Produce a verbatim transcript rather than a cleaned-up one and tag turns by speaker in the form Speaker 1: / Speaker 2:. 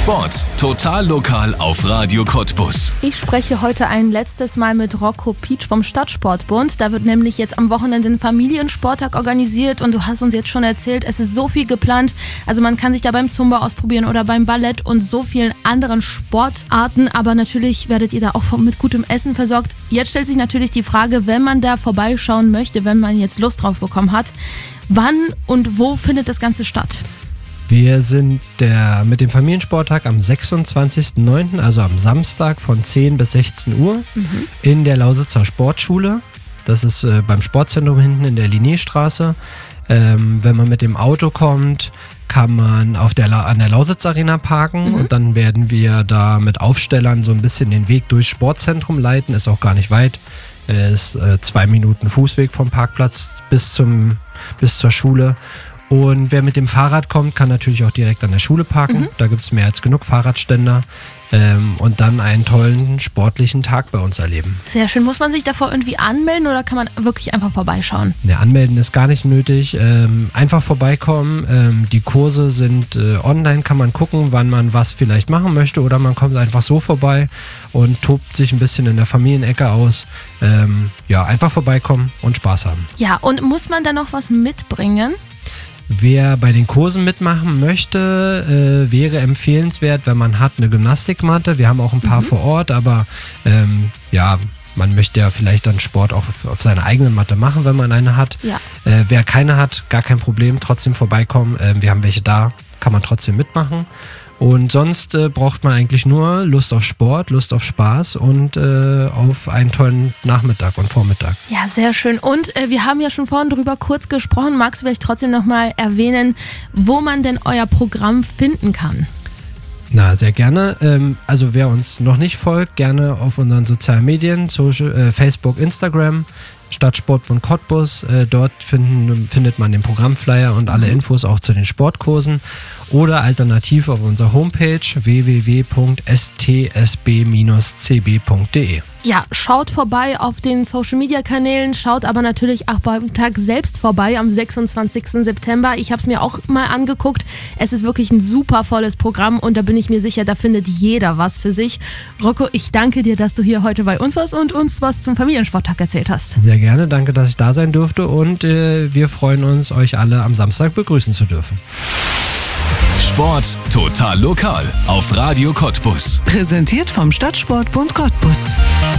Speaker 1: Sport, total lokal auf Radio Cottbus.
Speaker 2: Ich spreche heute ein letztes Mal mit Rocco Pietsch vom Stadtsportbund. Da wird nämlich jetzt am Wochenende ein Familiensporttag organisiert und du hast uns jetzt schon erzählt, es ist so viel geplant. Also man kann sich da beim Zumba ausprobieren oder beim Ballett und so vielen anderen Sportarten. Aber natürlich werdet ihr da auch mit gutem Essen versorgt. Jetzt stellt sich natürlich die Frage, wenn man da vorbeischauen möchte, wenn man jetzt Lust drauf bekommen hat, wann und wo findet das Ganze statt?
Speaker 3: Wir sind der, mit dem Familiensporttag am sechsundzwanzigsten neunten, also am Samstag von zehn bis sechzehn Uhr mhm. in der Lausitzer Sportschule. Das ist äh, beim Sportzentrum hinten in der Linnéstraße. Ähm, wenn man mit dem Auto kommt, kann man auf der La- an der Lausitz Arena parken mhm. und dann werden wir da mit Aufstellern so ein bisschen den Weg durchs Sportzentrum leiten. Ist auch gar nicht weit. Äh, ist äh, zwei Minuten Fußweg vom Parkplatz bis zum, bis zur Schule. Und wer mit dem Fahrrad kommt, kann natürlich auch direkt an der Schule parken. Mhm. Da gibt es mehr als genug Fahrradständer. Ähm, und dann einen tollen sportlichen Tag bei uns erleben.
Speaker 2: Sehr schön. Muss man sich davor irgendwie anmelden oder kann man wirklich einfach vorbeischauen?
Speaker 3: Ne, anmelden ist gar nicht nötig. Ähm, einfach vorbeikommen. Ähm, die Kurse sind äh, online, kann man gucken, wann man was vielleicht machen möchte. Oder man kommt einfach so vorbei und tobt sich ein bisschen in der Familienecke aus. Ähm, ja, einfach vorbeikommen und Spaß haben.
Speaker 2: Ja, und muss man da noch was mitbringen?
Speaker 3: Wer bei den Kursen mitmachen möchte, äh, wäre empfehlenswert, wenn man hat eine Gymnastikmatte. Wir haben auch ein paar mhm. vor Ort, aber ähm, ja, man möchte ja vielleicht dann Sport auch auf, auf seiner eigenen Matte machen, wenn man eine hat.
Speaker 2: Ja.
Speaker 3: Äh, wer keine hat, gar kein Problem, trotzdem vorbeikommen. Äh, wir haben welche da, kann man trotzdem mitmachen. Und sonst äh, braucht man eigentlich nur Lust auf Sport, Lust auf Spaß und äh, auf einen tollen Nachmittag und Vormittag.
Speaker 2: Ja, sehr schön. Und äh, wir haben ja schon vorhin drüber kurz gesprochen. Magst du vielleicht trotzdem nochmal erwähnen, wo man denn euer Programm finden kann?
Speaker 3: Na, sehr gerne. Ähm, also wer uns noch nicht folgt, gerne auf unseren sozialen Medien, Social, äh, Facebook, Instagram, Stadtsportbund Cottbus. Äh, dort finden, findet man den Programmflyer und alle Infos auch zu den Sportkursen. Oder alternativ auf unserer Homepage w w w punkt s t s b bindestrich c b punkt d e.
Speaker 2: Ja, schaut vorbei auf den Social-Media-Kanälen, schaut aber natürlich auch beim Tag selbst vorbei am sechsundzwanzigsten September. Ich habe es mir auch mal angeguckt. Es ist wirklich ein super volles Programm und da bin ich mir sicher, da findet jeder was für sich. Rocco, ich danke dir, dass du hier heute bei uns warst und uns was zum Familiensporttag erzählt hast.
Speaker 3: Sehr gerne, danke, dass ich da sein durfte und äh, wir freuen uns, euch alle am Samstag begrüßen zu dürfen.
Speaker 1: Sport total lokal auf Radio Cottbus.
Speaker 4: Präsentiert vom Stadtsportbund Cottbus.